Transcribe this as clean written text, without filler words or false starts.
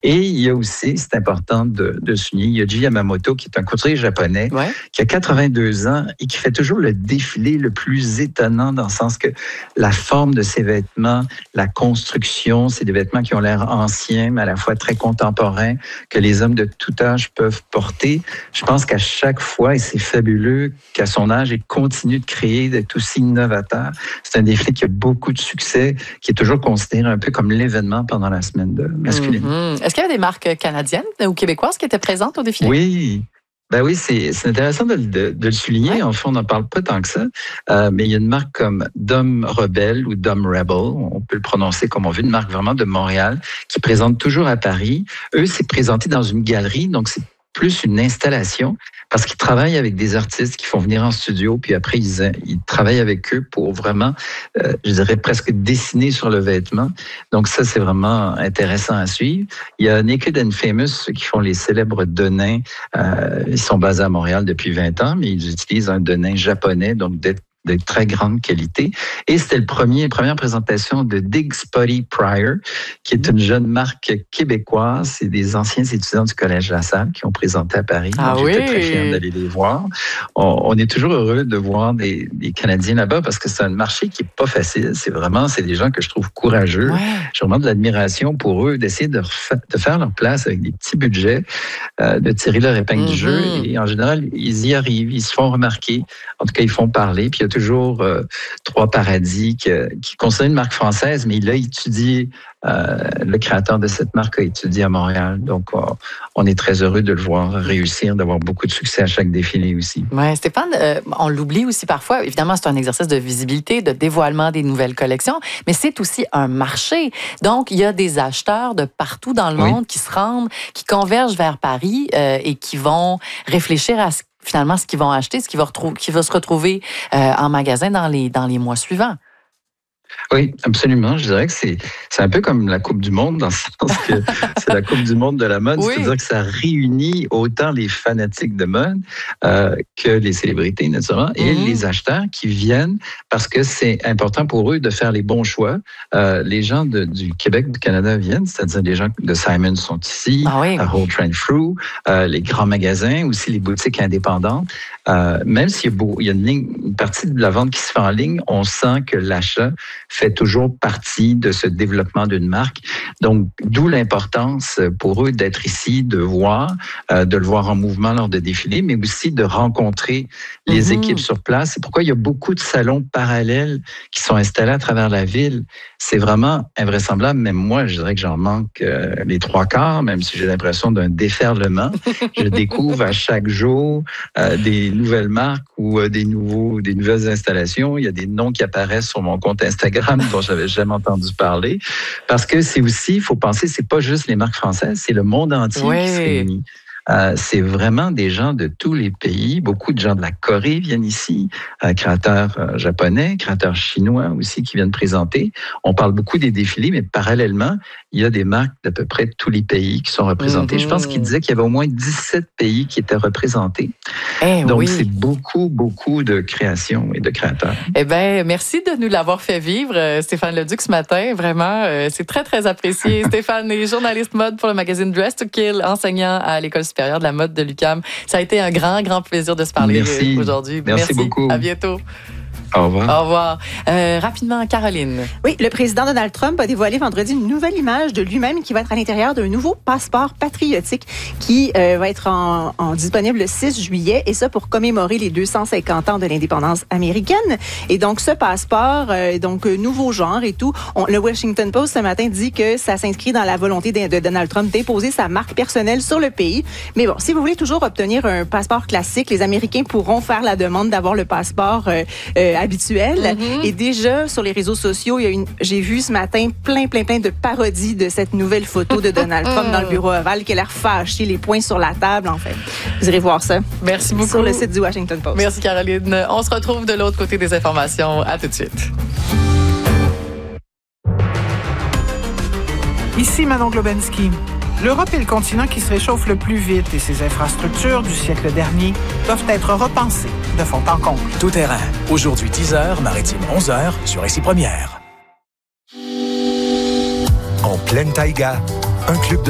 Et il y a aussi, c'est important de souligner, il y a Yohji Yamamoto, qui est un couturier japonais, qui a 82 ans et qui fait toujours le défilé le plus étonnant dans le sens que la forme de ses vêtements, la construction, c'est des vêtements qui ont l'air anciens, mais à la fois très contemporains, que les hommes de tout âge peuvent porter. Je pense qu'à chaque fois, et c'est fabuleux qu'à son âge, il continue de créer, d'être aussi innovateur. C'est un défilé qui a beaucoup de succès, qui est toujours considéré un peu comme l'événement pendant la semaine de masculine. Est-ce qu'il y avait des marques canadiennes ou québécoises qui étaient présentes au défilé? Oui. Ben oui, c'est intéressant de le souligner. Ouais. En fait, on n'en parle pas tant que ça. Mais il y a une marque comme Dom Rebel ou Dom Rebel, on peut le prononcer comme on veut, une marque vraiment de Montréal qui présente toujours à Paris. Eux, c'est présenté dans une galerie, donc c'est plus une installation parce qu'ils travaillent avec des artistes qui font venir en studio, puis après, ils travaillent avec eux pour vraiment, je dirais, presque dessiner sur le vêtement. Donc ça, c'est vraiment intéressant à suivre. Il y a Naked and Famous, ceux qui font les célèbres denins. Ils sont basés à Montréal depuis 20 ans, mais ils utilisent un denim japonais, donc de très grande qualité. Et c'était la première présentation de Dig Spotty Pryor, qui est une jeune marque québécoise. C'est des anciens étudiants du Collège La Salle qui ont présenté à Paris. Ah donc, oui? j'étais très fier d'aller les voir. On est toujours heureux de voir des Canadiens là-bas parce que c'est un marché qui est pas facile. C'est des gens que je trouve courageux. Ouais. J'ai vraiment de l'admiration pour eux d'essayer de faire leur place avec des petits budgets, de tirer leur épingle du jeu. Et en général, ils y arrivent, ils se font remarquer. En tout cas, ils font parler. Puis il y a toujours Trois Paradis qui considère une marque française, mais il a étudié, le créateur de cette marque a étudié à Montréal. Donc, on est très heureux de le voir réussir, d'avoir beaucoup de succès à chaque défilé aussi. Oui, Stéphane, on l'oublie aussi parfois. Évidemment, c'est un exercice de visibilité, de dévoilement des nouvelles collections, mais c'est aussi un marché. Donc, il y a des acheteurs de partout dans le monde qui se rendent, qui convergent vers Paris et qui vont réfléchir à finalement ce qu'ils vont acheter, ce qui va se retrouver en magasin dans les mois suivants. Oui, absolument. Je dirais que c'est un peu comme la Coupe du Monde, dans le sens que c'est la Coupe du Monde de la mode. Oui. C'est-à-dire que ça réunit autant les fanatiques de mode que les célébrités, naturellement, et les acheteurs qui viennent parce que c'est important pour eux de faire les bons choix. Les gens du Québec, du Canada viennent, c'est-à-dire les gens de Simon sont ici, Whole Trend Fruit, les grands magasins, aussi les boutiques indépendantes. Même s'il y a une partie de la vente qui se fait en ligne, on sent que l'achat fait toujours partie de ce développement d'une marque. Donc, d'où l'importance pour eux d'être ici, de le voir en mouvement lors de défilés, mais aussi de rencontrer les équipes sur place. C'est pourquoi il y a beaucoup de salons parallèles qui sont installés à travers la ville. C'est vraiment invraisemblable. Même moi, je dirais que j'en manque les 3/4, même si j'ai l'impression d'un déferlement. Je découvre à chaque jour des nouvelles marques ou des nouvelles installations. Il y a des noms qui apparaissent sur mon compte Instagram dont j'avais jamais entendu parler. Parce que c'est aussi, il faut penser, c'est pas juste les marques françaises, c'est le monde entier qui se réunit. C'est vraiment des gens de tous les pays. Beaucoup de gens de la Corée viennent ici, créateurs japonais, créateurs chinois aussi qui viennent présenter. On parle beaucoup des défilés, mais parallèlement, il y a des marques d'à peu près tous les pays qui sont représentés. Je pense qu'il disait qu'il y avait au moins 17 pays qui étaient représentés. Donc, c'est beaucoup, beaucoup de créations et de créateurs. Eh bien, merci de nous l'avoir fait vivre, Stéphane Leduc, ce matin. Vraiment, c'est très, très apprécié. Stéphane est journaliste mode pour le magazine Dress to Kill, enseignant à l'École supérieure de la mode de l'UQAM. Ça a été un grand, grand plaisir de se parler aujourd'hui. Merci beaucoup. À bientôt. Au revoir. Au revoir. Rapidement, Caroline. Oui, le président Donald Trump a dévoilé vendredi une nouvelle image de lui-même qui va être à l'intérieur d'un nouveau passeport patriotique qui va être disponible le 6 juillet, et ça pour commémorer les 250 ans de l'indépendance américaine. Et donc, ce passeport, nouveau genre et tout. Le Washington Post, ce matin, dit que ça s'inscrit dans la volonté de Donald Trump d'imposer sa marque personnelle sur le pays. Mais bon, si vous voulez toujours obtenir un passeport classique, les Américains pourront faire la demande d'avoir le passeport habituel. Et déjà, sur les réseaux sociaux, j'ai vu ce matin plein de parodies de cette nouvelle photo de Donald Trump dans le bureau ovale qui a l'air fâché, les poings sur la table, en fait. Vous irez voir ça. Merci beaucoup. Sur le site du Washington Post. Merci, Caroline. On se retrouve de l'autre côté des informations. À tout de suite. Ici Manon Globensky. L'Europe est le continent qui se réchauffe le plus vite et ses infrastructures du siècle dernier doivent être repensées de fond en comble. Tout terrain. Aujourd'hui 10h, maritime 11h sur Ici Première. En pleine taïga, un club de